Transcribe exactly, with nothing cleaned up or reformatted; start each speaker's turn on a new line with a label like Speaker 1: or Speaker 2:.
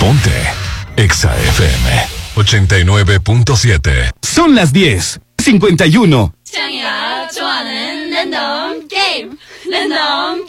Speaker 1: Ponte Exa F M ochenta y nueve punto siete.
Speaker 2: Son las diez cincuenta y uno.
Speaker 3: 창이가 좋아하는 랜덤 게임 랜덤